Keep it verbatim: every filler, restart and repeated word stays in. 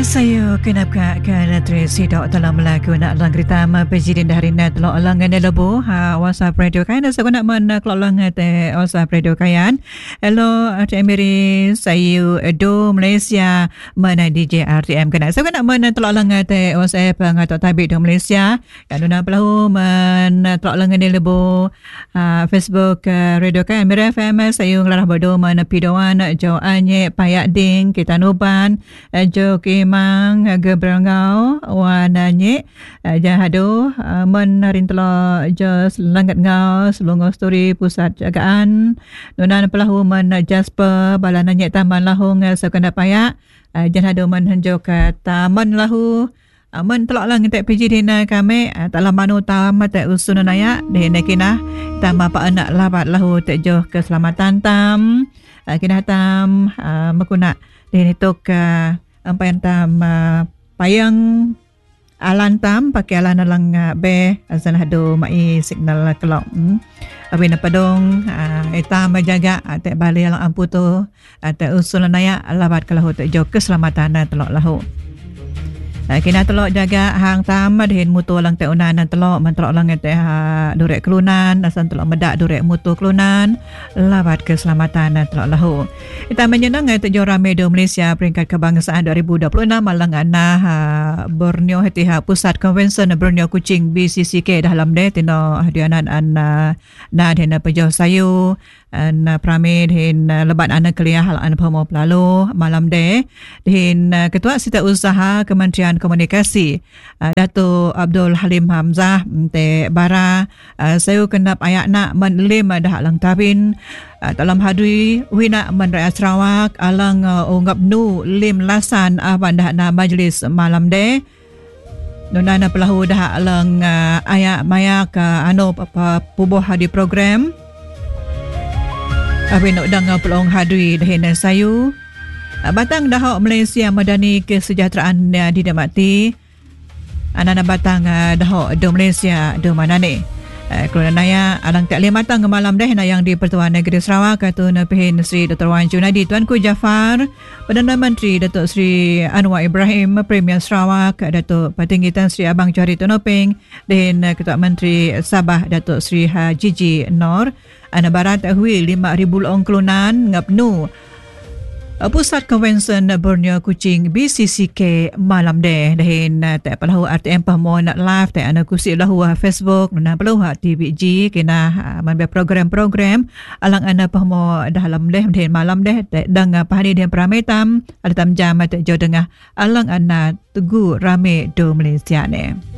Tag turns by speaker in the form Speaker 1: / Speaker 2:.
Speaker 1: Saya kenap ka kana Tracy dok dalam melaku nak lang kereta ma presiden hari na telok lang ngene lebo ha WhatsApp radio kan saya nak men kelok lang te WhatsApp radio kan. Hello Emiri saya do Malaysia mana D J R T M kana. Saya nak men telok lang te WhatsApp ngatok tabik do Malaysia kan na pelahu men telok lang ngene lebo ha Facebook radio kan Emiri F M saya ngelarah bodo mana pidoan jo anye payak ding kita nuban jo Kemang Gebrangau Wananye Jahado Menarin telo Jos Langgat Ngau Selungo Story Pusat Jagaan Nunan Pelahu Men Jasper Balananye Taman Lahung Sekanda Payak Jahado Men Henjo ke Taman Lahu Men telok lang ngetek P G dina kami taklah manu tam tek usun naya dene kina tama pa anak labat lahu tek jo keselamatan tam kina tam makuna dene tok Ampayan tam uh, payang alan tam pakai alan alang uh, be azan hado mai signal kelok hmm. Abi na padong uh, etam jaga uh, tek bali alang amputo uh, tek usul naya labat kelahu tek jo keselamatan uh, telok lahu uh, kena telok jaga hang tam dehin mutu lang tek unan telok men telok lang tek uh, durek kelunan asan telok medak durek mutu kelunan labat keselamatan uh, telok lahu. Kita menyenang tek jo rame do Malaysia peringkat kebangsaan dua ribu dua puluh enam malang ana ha, Borneo heti ha pusat konvensi Borneo Kuching B C C K dalam de tino hadianan ana na dena pejo sayu an pramid hin lebat ana kuliah hal an pemo pelalu malam de hin ketua sita usaha Kementerian Komunikasi Dato Abdul Halim Hamzah te bara sayu kendap ayak nak menlim dah lang tabin dalam hadui wina Menraya Sarawak alang uh, ungap nu lim lasan ah bandah na majlis malam de nona na pelahu dah alang uh, ayak maya ka anu apa pubuh hadi program abin udang pelong hadui dehena sayu uh, batang dah Malaysia Madani Kesejahteraan uh, didamati anana batang uh, dah do Malaysia do manane Kelana naya alang tak lima matang malam dah na yang di Pertuan Negeri Sarawak katu Napihin Sri Dato Wan Junadi Tuanku Jafar Perdana Menteri Dato Sri Anwar Ibrahim Premier Sarawak Dato Patinggi Tan Sri Abang Johari Tonoping dan Ketua Menteri Sabah Dato Sri Hajiji Nor ana barat hui lima ribu long kelunan ngapnu Pusat Konvensi Borneo Kuching B C C K malam deh dahin tak pelahu R T M pahmo nak live tak ana kusi lahu Facebook nak pelahu T V G kena manbe program-program alang ana pahmo dalam deh dahin malam deh dang pahani dia prametam ada tam jam tak jo dengah alang ana tugu rame do Malaysia ne.